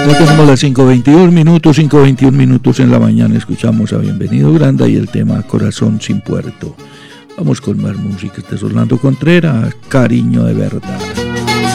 Ya tenemos las 5:21 minutos en la mañana. Escuchamos a Bienvenido Granda y el tema Corazón sin Puerto. Vamos con más música. Este es Orlando Contreras, Cariño de Verdad.